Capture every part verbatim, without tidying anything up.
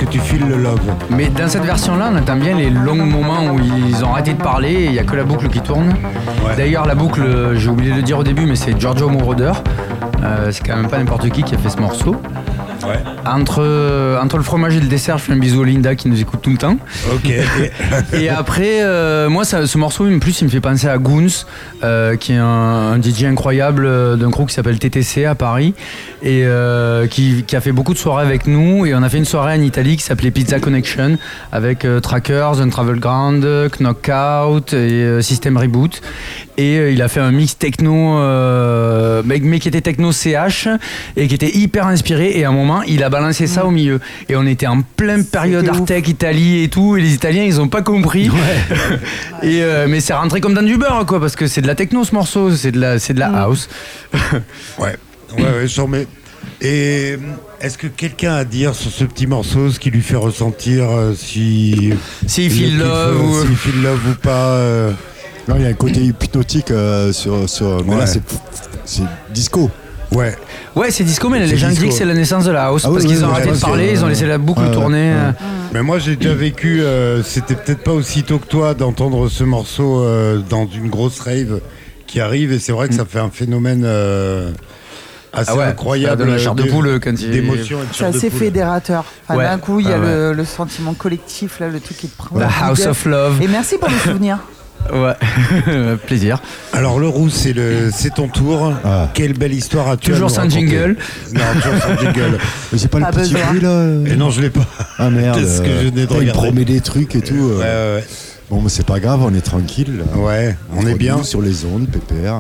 que tu files le love. Mais dans cette version-là, on entend bien les longs moments où ils ont arrêté de parler et il n'y a que la boucle qui tourne. Ouais. D'ailleurs, la boucle, j'ai oublié de le dire au début, mais c'est Giorgio Moroder. Euh, c'est quand même pas n'importe qui qui a fait ce morceau. Ouais. Entre, euh, entre le fromage et le dessert, je fais un bisou à Linda qui nous écoute tout le temps. Ok. Et après, euh, moi, ça, ce morceau, en plus, il me fait penser à Goons, euh, qui est un, un D J incroyable euh, d'un groupe qui s'appelle T T C à Paris, et euh, qui, qui a fait beaucoup de soirées avec nous. Et on a fait une soirée en Italie qui s'appelait Pizza Connection, avec euh, Trackers, Untravel Ground, Knockout et euh, System Reboot. Et euh, il a fait un mix techno, euh, mais, mais qui était techno C H, et qui était hyper inspiré. Et à un moment, il a balancé ça au milieu. Et on était en pleine période Artec Italie et tout, et les Italiens, ils ont pas compris. Ouais. et, euh, mais c'est rentré comme dans du beurre, quoi, parce que c'est de la techno ce morceau, c'est de la, c'est de la mmh. house. ouais, ouais, ouais, j'en mets. Et est-ce que quelqu'un a à dire sur ce petit morceau, ce qui lui fait ressentir euh, si. S'il feel love ou. S'il feel love ou pas euh... Non, il y a un côté hypnotique euh, sur. sur mais ouais. là, c'est, c'est disco. Ouais. Ouais, c'est disco, mais les gens disent que c'est la naissance de la house, ah parce oui, qu'ils oui, ont arrêté de parler, ils ont laissé la boucle ouais, tourner. Ouais. Mais moi, j'ai déjà vécu, euh, c'était peut-être pas aussitôt que toi d'entendre ce morceau euh, dans une grosse rave qui arrive, et c'est vrai que ça fait un phénomène euh, assez ah ouais, incroyable. De la chair de poule quand il... d'émotion. C'est assez fédérateur. Enfin, ouais. D'un coup, il y a ah ouais. le, le sentiment collectif, là, le truc qui te prend. La house of love. Et merci pour le souvenir. Ouais, plaisir. Alors le roux, c'est, le, c'est ton tour. Ah. Quelle belle histoire as-tu Toujours sans jingle. Non, toujours sans jingle. Mais j'ai pas, pas le petit bruit là. Et non, je l'ai pas. Ah merde. Qu'est-ce que je n'ai de regarder. Il promet des trucs et tout. Euh, ouais, ouais. Bon, mais c'est pas grave, on est tranquille. Là. Ouais, on, on est bien sur les ondes, pépère.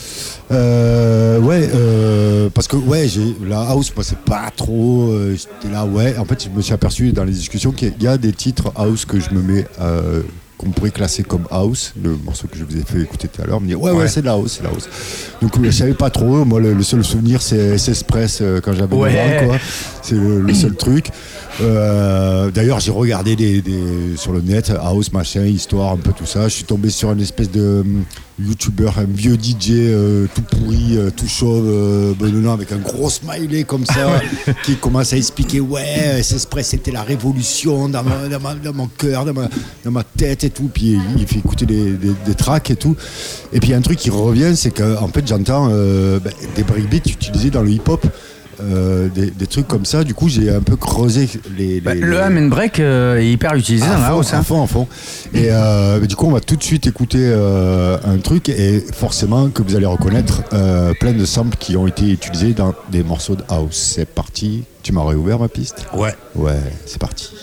Euh, ouais, euh, parce que ouais, j'ai la house, moi c'est pas trop. Euh, j'étais là, ouais. En fait, je me suis aperçu dans les discussions qu'il y a des titres house que je me mets. Euh, qu'on pourrait classer comme house, le morceau que je vous ai fait écouter tout à l'heure, me dit ouais, ouais, ouais, c'est de la house, c'est de la house. Donc je savais pas trop, moi le, le seul souvenir c'est S Express euh, quand j'avais ouais. neuf ans, quoi. C'est le, le seul truc. Euh, d'ailleurs, j'ai regardé des, des, sur le net, house, machin, histoire, un peu tout ça. Je suis tombé sur une espèce de um, youtubeur, un vieux D J euh, tout pourri, euh, tout chauve, euh, bedonnant, avec un gros smiley comme ça, qui commence à expliquer ouais, S Express c'était la révolution dans, ma, dans, ma, dans mon cœur, dans ma, dans ma tête et tout. Puis il fait écouter des, des, des tracks et tout. Et puis il y a un truc qui revient, c'est qu'en fait j'entends euh, ben, des breakbeats utilisés dans le hip-hop. Euh, des, des trucs comme ça, du coup j'ai un peu creusé les, les, bah, le les... ham and break euh, est hyper utilisé dans la house, à fond, à fond. Et euh, du coup on va tout de suite écouter euh, un truc, et forcément que vous allez reconnaître euh, plein de samples qui ont été utilisés dans des morceaux de house. C'est parti, tu m'as réouvert ma piste? Ouais. Ouais, c'est parti.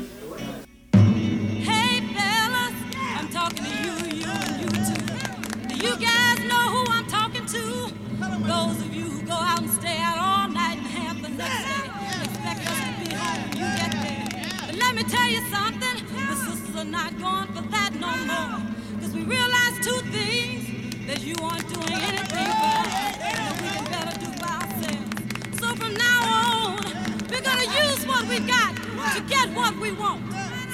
Not going for that no more, 'cause we realize two things, that you aren't doing anything